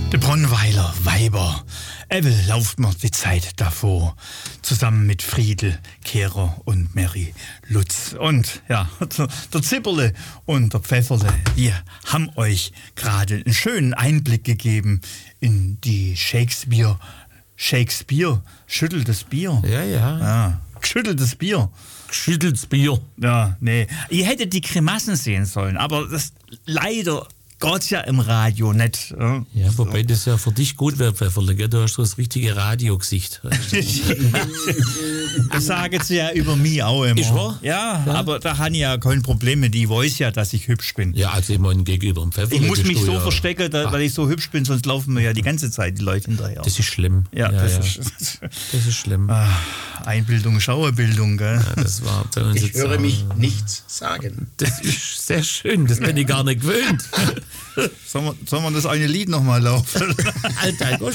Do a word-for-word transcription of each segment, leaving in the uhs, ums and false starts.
De Bronnweiler Weiber. Evel lauft mir die Zeit davor. Zusammen mit Friedel, Kehrer und Mary Lutz. Und ja, der Zipperle und der Pfefferle, die haben euch gerade einen schönen Einblick gegeben in die Shakespeare. Shakespeare, schütteltes Bier. Ja, ja. ja. Geschütteltes Bier. Geschütteltes Bier. Ja, nee. Ihr hättet die Grimassen sehen sollen, aber das leider geht's ja im Radio nicht. Ja, ja wobei so. Das ja für dich gut wäre, Pfefferle, gell? Du hast so das richtige Radiogesicht. Das sagen sie ja über mich auch immer. Ist wahr? Ja, ja, aber da habe ich ja kein Problem mit. Die weiß ja, dass ich hübsch bin. Ja, also immer gegenüber dem Pfefferle. Ich muss mich so ja verstecken, da, weil ich so hübsch bin, sonst laufen mir ja die ganze Zeit die Leute hinterher. Das ist schlimm. Ja, ja, das, ja. Ist, das ist schlimm. Ah, Einbildung, Schauerbildung, gell? Ja, das war bei uns ich jetzt höre auch. mich nichts sagen. Das ist sehr schön, das bin ich gar nicht gewöhnt. Sollen wir, sollen wir das eine Lied nochmal laufen? Alter Gosch.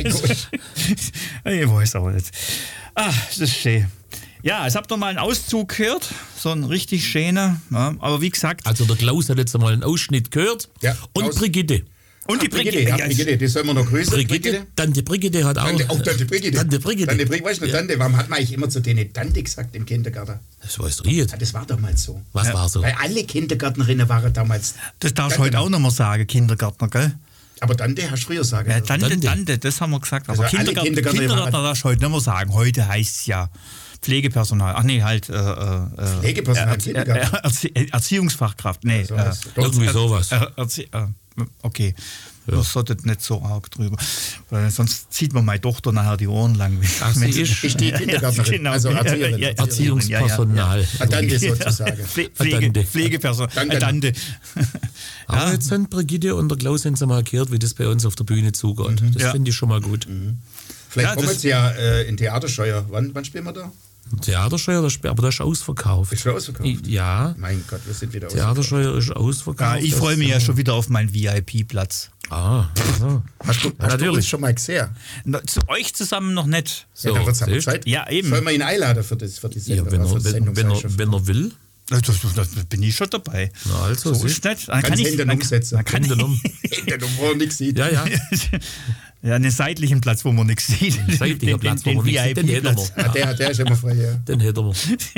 Ich weiß aber nicht. Ah, das ist schön. Ja, jetzt habt ihr mal einen Auszug gehört, so ein richtig schöner. Ja, aber wie gesagt. Also der Klaus hat jetzt einmal einen Ausschnitt gehört. Ja, und aus Brigitte. Und die Ach, Brigitte, Brigitte, ja, Brigitte, die sollen wir noch grüßen. Brigitte, Brigitte. Tante Brigitte hat auch. Tante, auch Tante Brigitte. Tante Brigitte. Tante Brigitte, weißt du, Ja. Tante, warum hat man eigentlich immer zu denen Tante gesagt im Kindergarten? Das weißt du jetzt. Ja, das war damals so. Was Ja. war so? Weil alle Kindergärtnerinnen waren damals. Das darfst du Tante. heute auch noch mal sagen, Kindergärtner, gell? Aber Tante hast du früher sagen. Ja, dürfen. Tante, Tante. Tante, das haben wir gesagt. Aber Also alle Kindergärtner, Kindergärtner Kindergärtner darfst du heute nicht mehr sagen. Heute heißt es ja Pflegepersonal. Ach nee, halt. Äh, äh, Pflegepersonal im Erzie- Kindergarten? äh, Erzie- Erziehungsfachkraft. Nee, So äh, heißt es. Doch, Irgendwie sowas. äh, Erzie- äh, okay. Ja. Man sollte nicht so arg drüber. Weil sonst zieht man meine Tochter nachher die Ohren lang. Ach, sie Wenn ist- ist die Kindergärtnerin, genau. also Erzieherin. Ja, ja, Erziehungspersonal. ja, Ah, Tante sozusagen. ja. Pfle- Pflege, Tante. Pflegepersonal. Tante. Äh, Tante. Aber jetzt sind Brigitte und der Klaus haben sie mal gehört, wie das bei uns auf der Bühne zugeht. Das Ja. finde ich schon mal gut. Vielleicht Ja, kommen das- jetzt ja äh, in Theatersteuer. Wann, wann spielen wir da? Theatersteuer, das sp- aber das ist ausverkauft. Ist schon ausverkauft? Ich- Ja, Mein Gott, wir sind wieder ausverkauft. Theatersteuer ist ausverkauft. Ja, ich freue mich ja schon wieder auf meinen V I P-Platz. Ah, so. Hast du, hast du Natürlich. uns schon mal gesehen? Na, zu euch zusammen noch nicht. So, ja, dann wird's aber siehst du? Zeit. Ja, eben. Sollen wir ihn einladen für, das, für die Sendung? Ja, wenn, für er, die wenn, Sendung, wenn, sag ich er, schon. wenn er will. Das, das, das bin ich schon dabei. Na also, So siehst ist nicht. Dann kann Kannst ich Hände dann, umsetzen. dann kann Hände ich, um. Hinter dem, wo er nichts sieht. Ja, ja. ja, einen seitlichen Platz, wo man nichts sieht. Seitlicher Platz, wo man nichts sieht, den hätten wir. Ah, der, der ist immer frei, ja. Den hätten wir.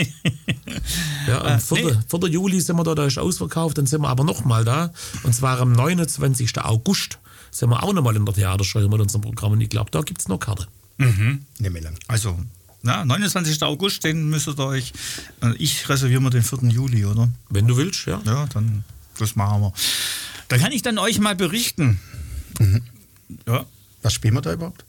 Ja, am Ah, vierten nee. vierten Juli sind wir da, da ist ausverkauft, dann sind wir aber nochmal da. Und zwar am neunundzwanzigsten August sind wir auch nochmal in der Theatersteuer mit unserem Programm. Und ich glaube, da gibt es noch Karte. Nicht mehr lang. Also, na, neunundzwanzigsten August, den müsstet ihr euch. äh, Ich reserviere mir den vierten Juli, oder? Wenn du willst, ja. Ja, dann das machen wir. Da kann ich dann euch mal berichten. Ja, Was spielen wir da überhaupt?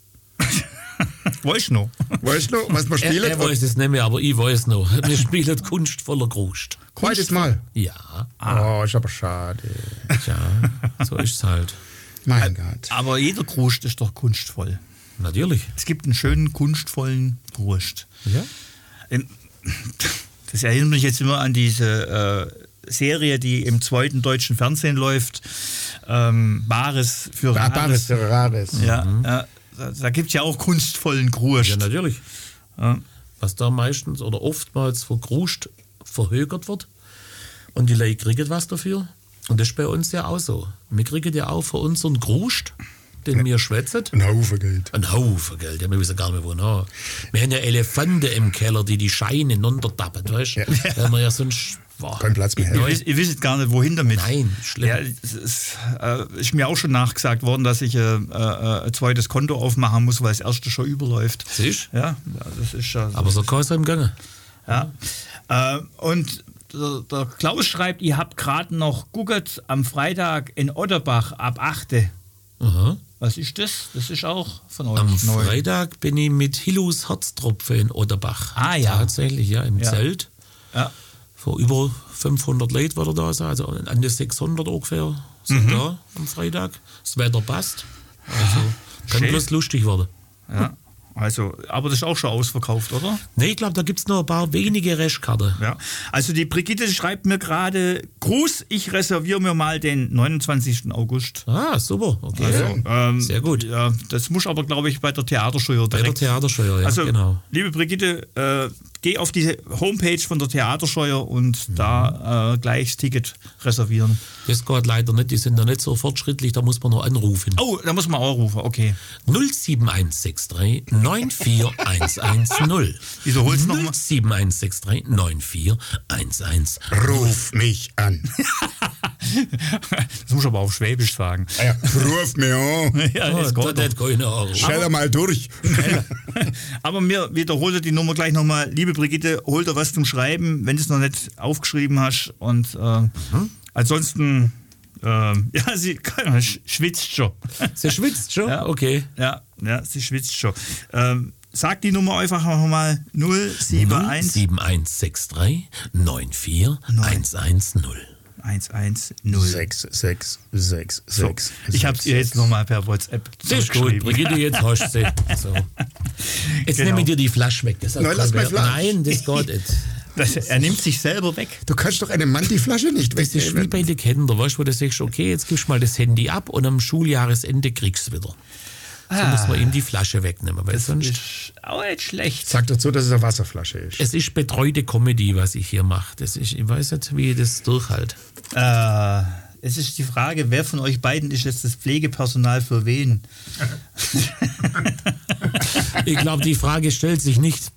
weiß noch. Weißt du, was wir Er, spielen? er weiß es nicht mehr, aber ich weiß noch. Wir spielen kunstvoller Grust. Zweites Mal. Ja, Oh, ist aber schade. tja, so ist es halt. Mein Gott. Aber jeder Grust ist doch kunstvoll. Natürlich. Es gibt einen schönen, kunstvollen Grust. Ja. Ähm, Das erinnert mich jetzt immer an diese äh, Serie, die im zweiten deutschen Fernsehen läuft. Ähm, Bares für Ja, Bares Rares. für Rares. Ja, ja, da, da gibt es ja auch kunstvollen Grust. Ja, natürlich. Ja. Was da meistens oder oftmals für Grust verhökert wird. Und die Leute kriegen was dafür. Und das ist bei uns ja auch so. Wir kriegen ja auch für unseren Grust, den wir schwätzen, Ein Haufen Geld. ein Haufen Geld. Ja, wir wissen gar nicht, wo noch. Wir haben ja Elefanten im Keller, die die Scheine runtertappen, weißt du? Ja. Da haben wir ja sonst... Boah. Kein Platz mehr. Ihr, wisst, ihr wisst gar nicht, wohin damit. Nein, schlimm. Ja, es ist, äh, ist mir auch schon nachgesagt worden, dass ich äh, äh, ein zweites Konto aufmachen muss, weil das erste schon überläuft. Siehst Ja, ja, das ist ja. Aber so kann es im Gange. Ja. Äh, und der, der Klaus schreibt, ihr habt gerade noch geguckt am Freitag in Otterbach ab acht. Aha. Was ist das? Das ist auch von euch Am neu. Freitag bin ich mit Hillus Herztropfe in Otterbach. Ah, ja. Tatsächlich, ja, im Ja. Zelt. Ja. Vor über fünfhundert Leuten war er da, also an die sechshundert ungefähr sind Mhm. da am Freitag. Das Wetter passt. Also kann Schön. bloß lustig werden. Ja. Also, aber das ist auch schon ausverkauft, oder? Nee, ich glaube, da gibt es noch ein paar wenige Restkarten. Ja. Also die Brigitte schreibt mir gerade, Gruß, ich reserviere mir mal den neunundzwanzigsten August. Ah, super. Okay. Also, ähm, Sehr gut. Ja, das muss aber, glaube ich, bei der Theatersteuer Bei der direkt. Theatersteuer, ja, also, genau. liebe Brigitte, äh, geh auf die Homepage von der Theaterscheuer und mhm. da äh, gleich das Ticket reservieren. Das geht leider nicht, die sind da nicht so fortschrittlich, da muss man noch anrufen. Oh, da muss man auch rufen, okay. null sieben eins sechs drei neun vier eins eins null. Wieso holst du nochmal? null sieben eins sechs drei neun vier eins eins null. Ruf mich an. Das muss ich aber auf Schwäbisch sagen. Ja, ruf mich an. Ja, Oh, das geht das doch. hat keine Ahnung. Schell mal durch. Aber mir wiederholt die Nummer gleich nochmal. Liebe Brigitte, hol dir was zum Schreiben, wenn du es noch nicht aufgeschrieben hast. Und äh, mhm. ansonsten, äh, ja, sie kann, schwitzt schon. Sie schwitzt schon? Ja. Okay. Ja, ja, sie schwitzt schon. Ähm, sag die Nummer einfach nochmal null sieben eins null sieben eins sechs drei neun vier eins eins null. eins eins null. sechs sechs sechs So, sechs. ich habe es ihr jetzt nochmal per WhatsApp Das ist gut, Brigitte, jetzt hast du sie. So. Jetzt Genau. nehme ich dir die Flasche weg. Das hat Nein, lass kein mal Wert. Flasche. Nein, das geht nicht. Das, er nimmt sich selber weg. Du kannst doch einem Mann die Flasche nicht Das ist wie wegnehmen. bei den Kindern, weißt du, wo du sagst, okay, jetzt gibst du mal das Handy ab und am Schuljahresende kriegst du es wieder. So Ah. muss man ihm die Flasche wegnehmen, weil Das sonst... ist auch nicht schlecht. Sag dazu, dass es eine Wasserflasche ist. Es ist betreute Comedy, was ich hier mache. Das ist, ich weiß nicht, wie ich das durchhalte. Äh, es ist die Frage, wer von euch beiden ist jetzt das Pflegepersonal für wen? Ich glaube, die Frage stellt sich nicht.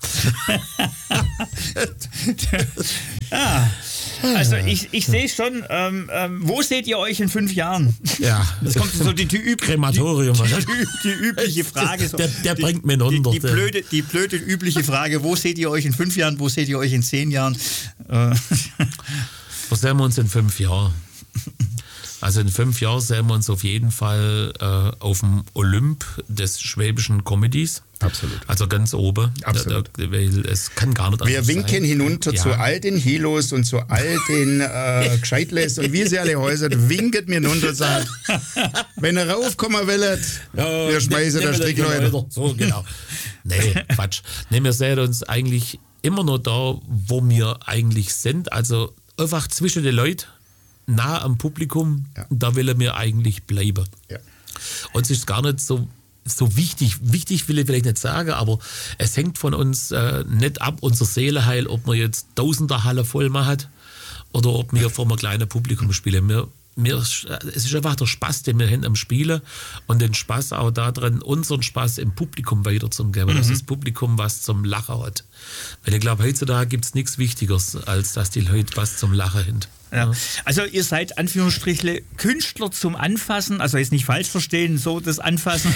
Ja, also ich, ich sehe schon, ähm, ähm, wo seht ihr euch in fünf Jahren? Ja. Das kommt so die, die, üb Krematorium. die, die, die übliche Frage. So. Der, der die, bringt mir einen die, unter. die, blöde, die blöde übliche Frage, wo seht ihr euch in fünf Jahren, wo seht ihr euch in zehn Jahren? Äh. Wo sehen wir uns in fünf Jahren? Also in fünf Jahren sehen wir uns auf jeden Fall äh, auf dem Olymp des schwäbischen Comedies. Absolut. Also ganz oben. Absolut. Da, da, weil es kann gar nicht Wir anders winken sein. hinunter Ja. zu all den Hilos und zu all den äh, Gescheitles und wie sie alle heißen, winket mir hinunter und sagt, wenn ihr raufkommen wollt, Ja, wir schmeißen ne- der nehmen wir den Strickleiter. weiter. So, genau. Nee, Quatsch. Nee, wir sehen uns eigentlich immer noch da, wo wir eigentlich sind. Also einfach zwischen den Leuten, nah am Publikum, Ja. da will er mir eigentlich bleiben. Ja. Und es ist gar nicht so, so wichtig. Wichtig will ich vielleicht nicht sagen, aber es hängt von uns äh, nicht ab, unser Seeleheil, ob man jetzt Tausender Halle voll macht oder ob wir vor einem kleinen Publikum spielen. Wir, wir, es ist einfach der Spaß, den wir haben am Spielen und den Spaß auch daran, unseren Spaß im Publikum weiterzugeben, mhm. dass das Publikum was zum Lachen hat. Weil ich glaube, heutzutage gibt es nichts Wichtigeres, als dass die Leute was zum Lachen haben. Ja. Also ihr seid Anführungsstrichle Künstler zum Anfassen, also jetzt nicht falsch verstehen, so das Anfassen,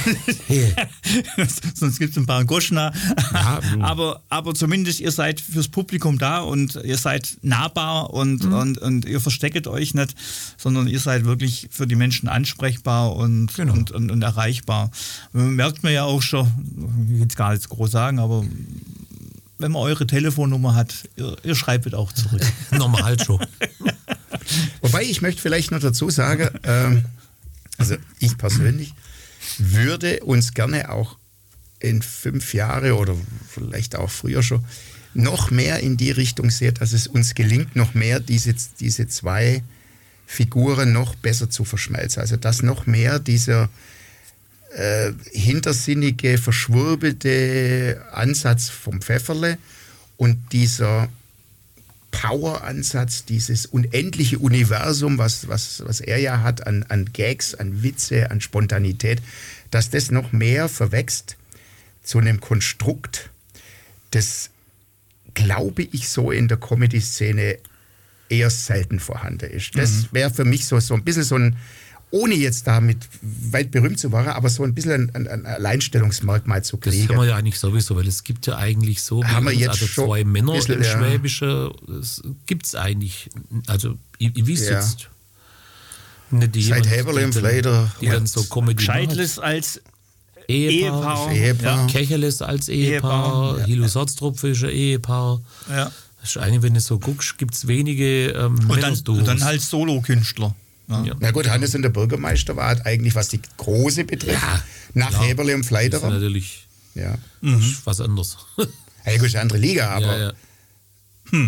sonst gibt es ein paar Goschna, Ja, aber, aber zumindest ihr seid fürs Publikum da und ihr seid nahbar und, mhm. und, und ihr versteckt euch nicht, sondern ihr seid wirklich für die Menschen ansprechbar und, Genau. und, und, und erreichbar. Merkt man ja auch schon, ich will es gar nicht so groß sagen, aber wenn man eure Telefonnummer hat, ihr, ihr schreibt auch zurück. Normal schon. Wobei ich möchte vielleicht noch dazu sagen, ähm, also ich persönlich würde uns gerne auch in fünf Jahre oder vielleicht auch früher schon noch mehr in die Richtung sehen, dass es uns gelingt, noch mehr diese, diese zwei Figuren noch besser zu verschmelzen. Also dass noch mehr dieser äh, hintersinnige, verschwurbelte Ansatz vom Pfefferle und dieser Power-Ansatz, dieses unendliche Universum, was, was, was er ja hat an, an Gags, an Witze, an Spontanität, dass das noch mehr verwächst zu einem Konstrukt, das, glaube ich, so in der Comedy-Szene eher selten vorhanden ist. Das mhm. wäre für mich so, so ein bisschen so ein, ohne jetzt damit weit berühmt zu werden, aber so ein bisschen ein, ein Alleinstellungsmerkmal zu Das kriegen. haben wir ja eigentlich sowieso, weil es gibt ja eigentlich so, wie Haben wir uns, jetzt also schon zwei Männer ein bisschen, im ja. Schwäbischen, das gibt es eigentlich, also ich, ich weiß Ja. jetzt nicht die Seit jemand, Häberle die im dann- Fleider. die dann so Comedy machen. Scheidles als Ehepaar, Ehepaar. Ehepaar. Kecheles als Ehepaar, Ehepaar, ja. Hilus Herztropf ist ein Ehepaar. Ja. Das ist eigentlich, wenn du so guckst, gibt es wenige ähm, Und dann, Männerduos. und dann halt Solokünstler. Ja. Ja. Na gut, Hannes und der Bürgermeister war halt eigentlich, was die Große betrifft, Ja, nach klar. Häberle und Das ist Fleiderer. natürlich Ja. das ist was anderes. Ja, gut, ist eine andere Liga, aber ja, ja. Hm.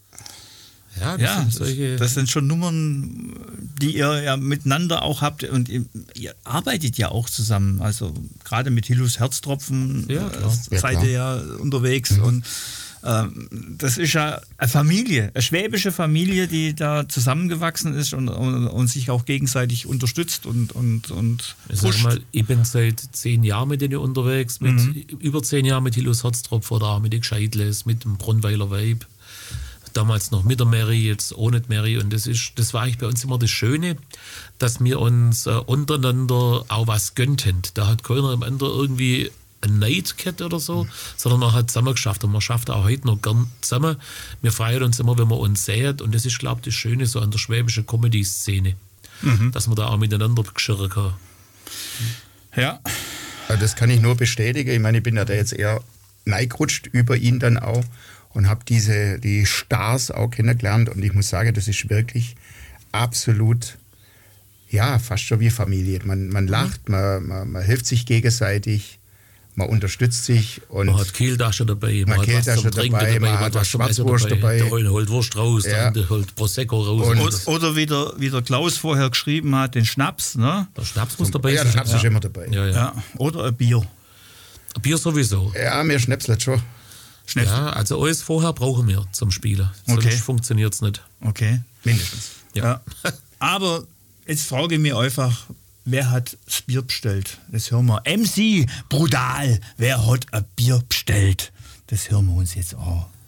Ja, das Ja, sind das, solche. das sind schon Nummern, die ihr ja miteinander auch habt und ihr, ihr arbeitet ja auch zusammen. Also gerade mit Hilus Herztropfen Ja, äh, klar. Ja, seid klar. ihr ja unterwegs und das ist ja eine Familie, eine schwäbische Familie, die da zusammengewachsen ist und, und, und sich auch gegenseitig unterstützt und, und, und ich, sag mal, ich bin seit zehn Jahren mit denen unterwegs, mit mhm. über zehn Jahren mit Hilus Herztropf oder auch mit den Gescheidles, mit dem Bronnweiler Weib. Damals noch mit der Mary, jetzt ohne Mary. Und das ist, das war eigentlich bei uns immer das Schöne, dass wir uns äh, untereinander auch was gönnten. Da hat keiner im anderen irgendwie ein Neid gehabt oder so, mhm. sondern man hat zusammen geschafft. Und man schafft auch heute noch gern zusammen. Wir freuen uns immer, wenn man uns sieht. Und das ist, glaube ich, das Schöne so an der schwäbischen Comedy-Szene, mhm. dass man da auch miteinander geschirren kann. Ja. ja. Das kann ich nur bestätigen. Ich meine, ich bin ja da jetzt eher neigerutscht über ihn dann auch. Und habe diese die Stars auch kennengelernt und ich muss sagen, das ist wirklich absolut, ja, fast schon wie Familie. Man, man lacht, man, man, man hilft sich gegenseitig, man unterstützt sich. Und man hat Kehltasche dabei, man, man hat was zum Trinken dabei, dabei, man hat was Schwarzwurst dabei. Der eine holt Wurst raus, ja. Der andere holt Prosecco raus. Und und oder wie der, wie der Klaus vorher geschrieben hat, den Schnaps. Ne? Der Schnaps muss dabei ja, sein. Der Schnaps ja. ist immer dabei. Ja, ja. Ja. Oder ein Bier. Ein Bier sowieso. Ja, mir schnäpselt schon. Schnäpseln. Ja, also alles vorher brauchen wir zum Spielen. Sonst okay. funktioniert es nicht. Okay. Mindestens. Ja. Ja. Aber jetzt frage ich mich einfach, wer hat das Bier bestellt? Das hören wir. M C, brutal, wer hat ein Bier bestellt? Das hören wir uns jetzt an.